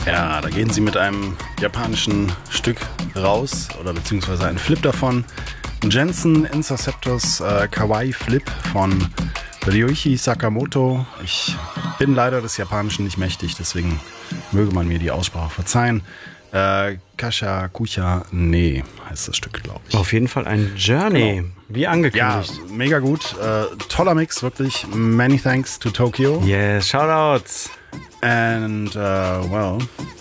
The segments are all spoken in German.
Ja, da gehen sie mit einem japanischen Stück raus oder beziehungsweise ein Flip davon. Jensen Interceptors Kawaii Flip von Ryuichi Sakamoto. Ich bin leider des Japanischen nicht mächtig, deswegen möge man mir die Aussprache verzeihen. Kasha Kucha Nee heißt das Stück, glaube ich. Auf jeden Fall ein Journey, genau. Wie angekündigt. Ja, mega gut. Toller Mix, wirklich. Many thanks to Tokyo. Yes, shoutouts. And, well,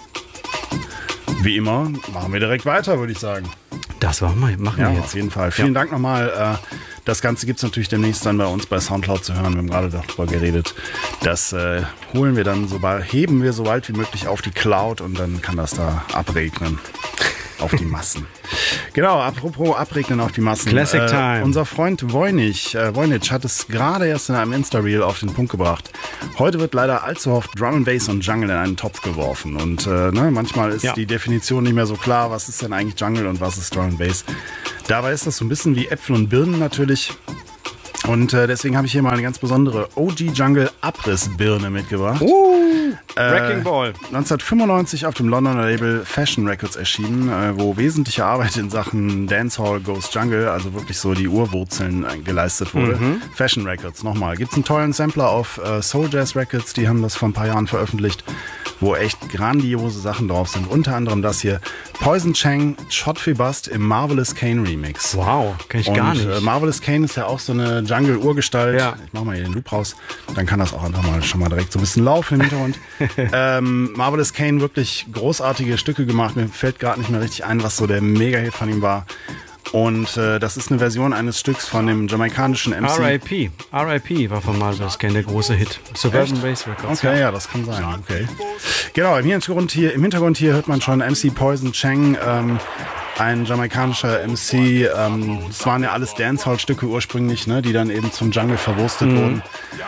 wie immer, machen wir direkt weiter, würde ich sagen. Das machen wir jetzt. Auf jeden Fall. Vielen Dank nochmal. Das Ganze gibt es natürlich demnächst dann bei uns bei Soundcloud zu hören. Wir haben gerade darüber geredet. Das heben wir so bald wie möglich auf die Cloud und dann kann das da abregnen auf die Massen. Genau, apropos abregnen auf die Massen. Classic Time. Unser Freund Voynich hat es gerade erst in einem Insta-Reel auf den Punkt gebracht. Heute wird leider allzu oft Drum and Bass und Jungle in einen Topf geworfen. Und manchmal ist die Definition nicht mehr so klar, was ist denn eigentlich Jungle und was ist Drum and Bass. Dabei ist das so ein bisschen wie Äpfel und Birnen natürlich. Und deswegen habe ich hier mal eine ganz besondere OG Jungle Abrissbirne mitgebracht. Wrecking Ball. 1995 auf dem Londoner Label Fashion Records erschienen, wo wesentliche Arbeit in Sachen Dancehall Goes Jungle, also wirklich so die Urwurzeln geleistet wurde. Fashion Records, nochmal. Gibt's einen tollen Sampler auf Soul Jazz Records, die haben das vor ein paar Jahren veröffentlicht, wo echt grandiose Sachen drauf sind. Unter anderem das hier, Poison Chang, Shot Fi Bust im Marvelous Kane Remix. Wow, kenn ich gar nicht. Marvelous Kane ist ja auch so eine Jungle-Urgestalt. Ja. Ich mach mal hier den Loop raus, dann kann das auch einfach mal schon mal direkt so ein bisschen laufen im Hintergrund. Marvelous Kane, wirklich großartige Stücke gemacht. Mir fällt gerade nicht mehr richtig ein, was so der Mega-Hit von ihm war. Und das ist eine Version eines Stücks von dem jamaikanischen MC. R.I.P. war von Marvelous Kane der große Hit. Suburban Bass Records. Okay, ja, das kann sein. Okay. Genau, im Hintergrund hier hört man schon MC Poison Chang, ein jamaikanischer MC. Das waren ja alles Dancehall-Stücke ursprünglich, ne, die dann eben zum Jungle verwurstet wurden.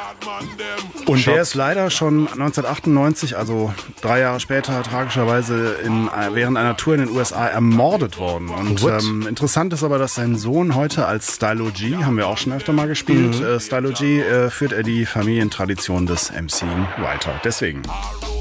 Und der ist leider schon 1998, also 3 Jahre später, tragischerweise während einer Tour in den USA ermordet worden. Und interessant ist aber, dass sein Sohn heute als Stylo G, haben wir auch schon öfter mal gespielt, Stylo G führt er die Familientradition des MCing weiter. Deswegen.